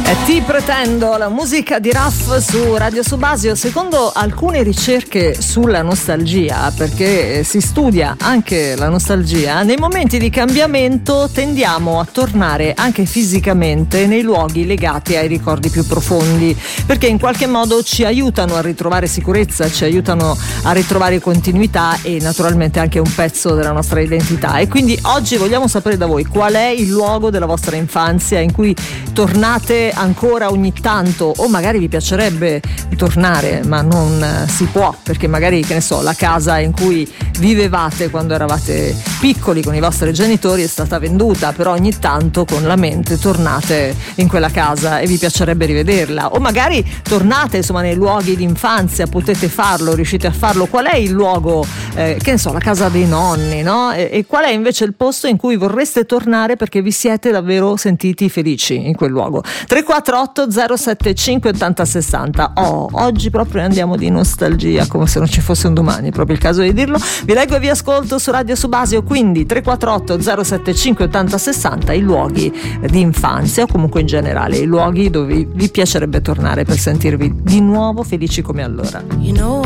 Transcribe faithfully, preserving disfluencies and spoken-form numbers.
Ti pretendo, la musica di Raff su Radio Subasio. Secondo alcune ricerche sulla nostalgia, perché si studia anche la nostalgia, nei momenti di cambiamento tendiamo a tornare anche fisicamente nei luoghi legati ai ricordi più profondi, perché in qualche modo ci aiutano a ritrovare sicurezza, ci aiutano a ritrovare continuità e naturalmente anche un pezzo della nostra identità. E quindi oggi vogliamo sapere da voi qual è il luogo della vostra infanzia in cui tornate ancora ogni tanto, o magari vi piacerebbe tornare ma non si può perché magari, che ne so, la casa in cui vivevate quando eravate piccoli con i vostri genitori è stata venduta, però ogni tanto con la mente tornate in quella casa e vi piacerebbe rivederla, o magari tornate insomma nei luoghi di infanzia, potete farlo, riuscite a farlo. Qual è il luogo, eh, che ne so, la casa dei nonni, no? E, e qual è invece il posto in cui vorreste tornare perché vi siete davvero sentiti felici in quel luogo? tre quattro otto zero sette cinque otto zero sei zero. Oh, oggi proprio andiamo di nostalgia, come se non ci fosse un domani, è proprio il caso di dirlo. Vi leggo e vi ascolto su Radio Subasio, quindi tre quattro otto zero sette cinque otto zero sei zero, i luoghi di infanzia o comunque in generale i luoghi dove vi piacerebbe tornare per sentirvi di nuovo felici come allora. You know